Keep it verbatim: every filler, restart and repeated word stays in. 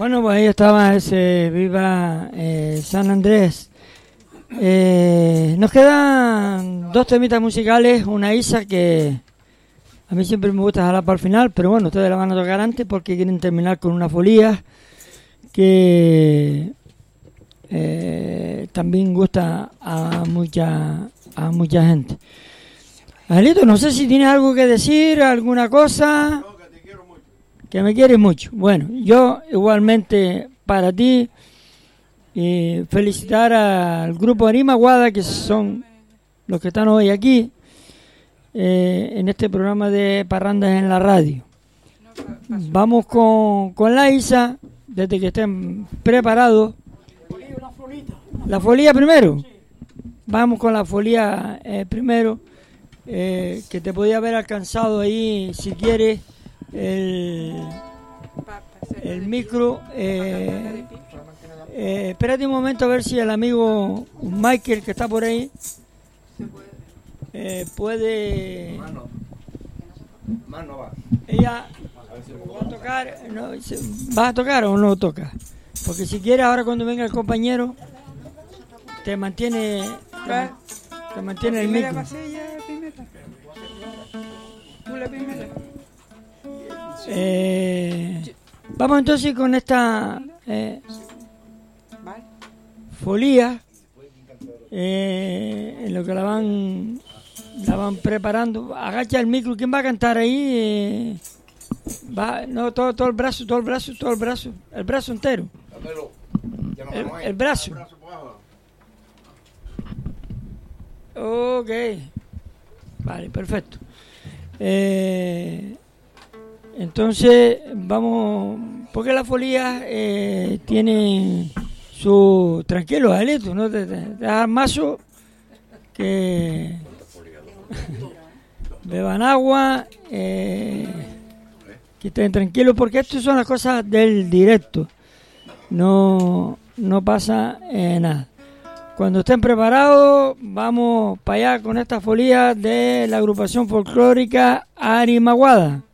Bueno, pues ahí estaba ese Viva eh, San Andrés. Eh, nos quedan dos temitas musicales, una Isa que a mí siempre me gusta dejarla para el final, pero bueno, ustedes la van a tocar antes porque quieren terminar con una folía que eh, también gusta a mucha a mucha gente. Angelito, no sé si tienes algo que decir, alguna cosa. No, que te quiero mucho. Que me quieres mucho. Bueno, yo igualmente para ti eh, felicitar al grupo Arimaguada, que son los que están hoy aquí eh, en este programa de Parrandas en la Radio. Vamos con, con la Isa, desde que estén preparados. La folía primero. Vamos con la folía eh, primero, eh, que te podía haber alcanzado ahí, si quieres, el, el micro. Eh, eh, espérate un momento a ver si el amigo Michael, que está por ahí, eh, puede... Mano. Mano va. Ella va a tocar, no, ¿vas a tocar o no toca? Porque si quieres, ahora cuando venga el compañero, te mantiene, te, te mantiene el micro. Eh, vamos entonces con esta eh, folía, eh, en lo que la van la van preparando. Agacha el micro. ¿Quién va a cantar ahí? Eh, va, no, todo, todo el brazo, todo el brazo, todo el brazo, el brazo entero. El, el brazo. Ok. Vale, perfecto. Eh, entonces, vamos, porque la folía eh, tiene su... Tranquilo, Angelito, no te, te, te das mazo que beban agua, eh, que estén tranquilos, porque esto son las cosas del directo. No, no pasa eh, nada. Cuando estén preparados, vamos para allá con esta folía de la agrupación folclórica Arimaguada.